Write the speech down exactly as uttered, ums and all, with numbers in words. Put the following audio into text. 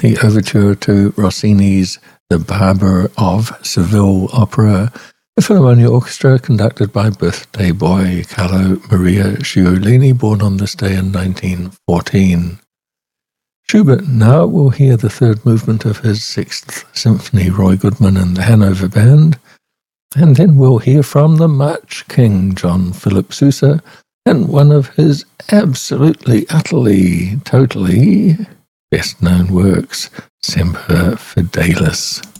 the overture to Rossini's The Barber of Seville opera, the Philharmonia Orchestra, conducted by birthday boy Carlo Maria Sciolini, born on this day in nineteen fourteen. Schubert now will hear the third movement of his Sixth Symphony, Roy Goodman and the Hanover Band, and then we'll hear from the March King, John Philip Sousa, and one of his absolutely, utterly, totally best-known works, Semper Fidelis.